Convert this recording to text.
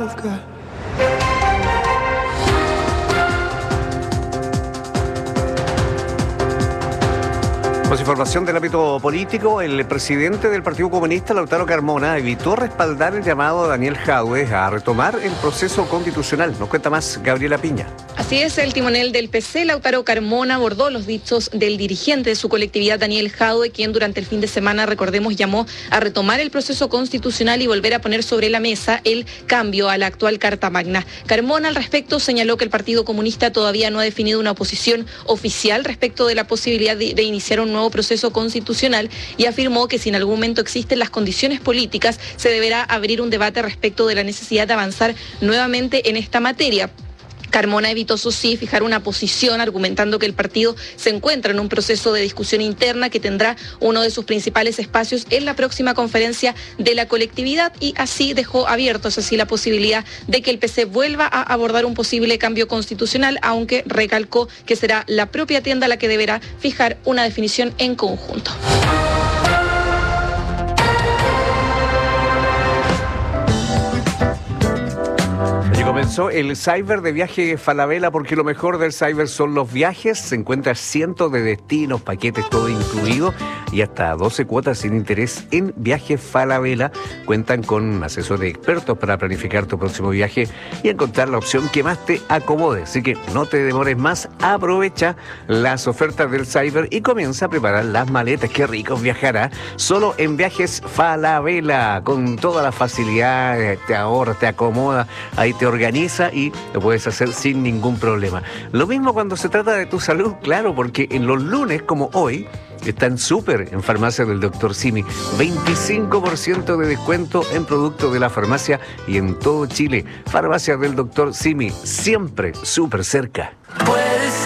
of God. Más información del ámbito político. El presidente del Partido Comunista, Lautaro Carmona, evitó respaldar el llamado a Daniel Jadue a retomar el proceso constitucional. Nos cuenta más Gabriela Piña. Así es, el timonel del PC, Lautaro Carmona, abordó los dichos del dirigente de su colectividad, Daniel Jadue, quien durante el fin de semana, recordemos, llamó a retomar el proceso constitucional y volver a poner sobre la mesa el cambio a la actual Carta Magna. Carmona, al respecto, señaló que el Partido Comunista todavía no ha definido una posición oficial respecto de la posibilidad de iniciar un nuevo proceso constitucional y afirmó que si en algún momento existen las condiciones políticas, se deberá abrir un debate respecto de la necesidad de avanzar nuevamente en esta materia. Carmona evitó, eso sí, fijar una posición, argumentando que el partido se encuentra en un proceso de discusión interna que tendrá uno de sus principales espacios en la próxima conferencia de la colectividad, y así dejó abierto, eso sí, la posibilidad de que el PC vuelva a abordar un posible cambio constitucional, aunque recalcó que será la propia tienda la que deberá fijar una definición en conjunto. Comenzó el Cyber de Viaje Falabella, porque lo mejor del Cyber son los viajes. Se encuentran cientos de destinos, paquetes, todo incluido, y hasta 12 cuotas sin interés en Viaje Falabella. Cuentan con asesores expertos para planificar tu próximo viaje y encontrar la opción que más te acomode. Así que no te demores más, aprovecha las ofertas del Cyber y comienza a preparar las maletas. Qué rico viajará solo en Viajes Falabella, con toda la facilidad, te ahorra, te acomoda, ahí te organiza y lo puedes hacer sin ningún problema. Lo mismo cuando se trata de tu salud, claro, porque en los lunes como hoy están súper en Farmacia del Dr. Simi. 25% de descuento en productos de la farmacia y en todo Chile. Farmacia del Dr. Simi, siempre súper cerca.